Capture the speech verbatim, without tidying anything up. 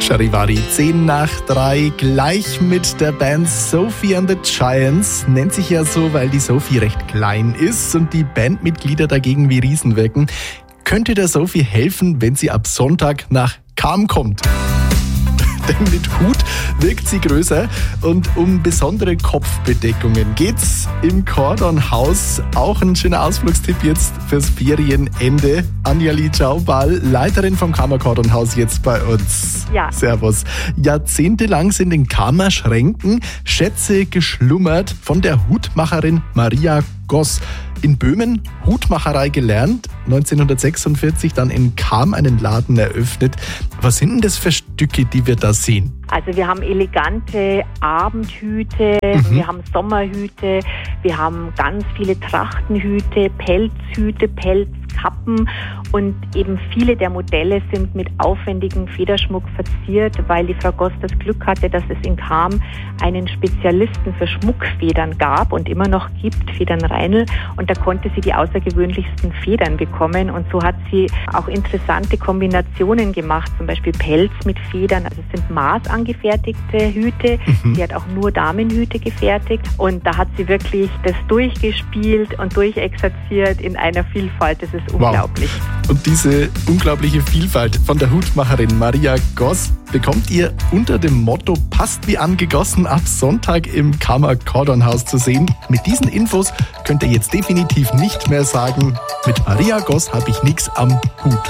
Charivari, zehn nach drei, gleich mit der Band Sophie and the Giants. Nennt sich ja so, weil die Sophie recht klein ist und die Bandmitglieder dagegen wie Riesen wirken. Könnte der Sophie helfen, wenn sie ab Sonntag nach Cham kommt? Denn mit Hut wirkt sie größer und um besondere Kopfbedeckungen geht's im Cordon-Haus. Auch ein schöner Ausflugstipp jetzt fürs Ferienende. Anja-Li Ciaubal, Leiterin vom Chamer Cordon-Haus, jetzt bei uns. Ja. Servus. Jahrzehntelang sind in Chamer Schränken Schätze geschlummert von der Hutmacherin Maria Goss. In Böhmen Hutmacherei gelernt, neunzehnhundertsechsundvierzig dann in Cham einen Laden eröffnet. Was sind denn das für Stücke, die wir da sehen? Also wir haben elegante Abendhüte, Mhm. wir haben Sommerhüte, wir haben ganz viele Trachtenhüte, Pelzhüte, Pelzkappen und eben viele der Modelle sind mit aufwendigem Federschmuck verziert, weil die Frau Goss das Glück hatte, dass es in Cham einen Spezialisten für Schmuckfedern gab und immer noch gibt, Federn Reinl, und da konnte sie die außergewöhnlichsten Federn bekommen und so hat sie auch interessante Kombinationen gemacht, zum Beispiel Pelz mit Federn, also es sind maßangefertigte Hüte, Mhm. sie hat auch nur Damenhüte gefertigt und da hat sie wirklich das durchgespielt und durchexerziert in einer Vielfalt, das ist unglaublich. Wow. Und diese unglaubliche Vielfalt von der Hutmacherin Maria Goss bekommt ihr unter dem Motto Passt wie angegossen ab Sonntag im Chamer Cordon-Haus zu sehen. Mit diesen Infos könnt ihr jetzt definitiv nicht mehr sagen, mit Maria Goss habe ich nichts am Hut.